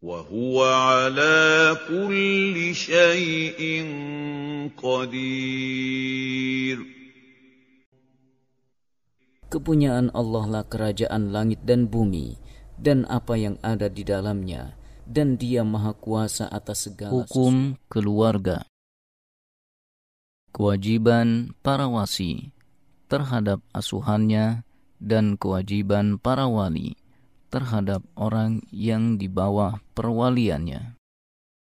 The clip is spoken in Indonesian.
وهو على كل شيء قدير. Kepunyaan Allah lah kerajaan langit dan bumi dan apa yang ada di dalamnya, dan Dia Maha Kuasa atas segala Hukum keluarga. Kewajiban para wasi terhadap asuhannya dan kewajiban para wali terhadap orang yang di bawah perwaliannya.